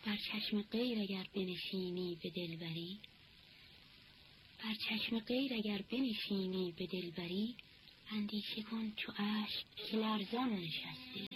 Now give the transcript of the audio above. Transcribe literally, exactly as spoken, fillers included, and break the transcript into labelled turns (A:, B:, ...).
A: بر چشم غیر اگر بنشینی به دلبری، بر چشم غیر اگر بنشینی به دلبری، اندیشه کن چو اشک که لرزان نشستی.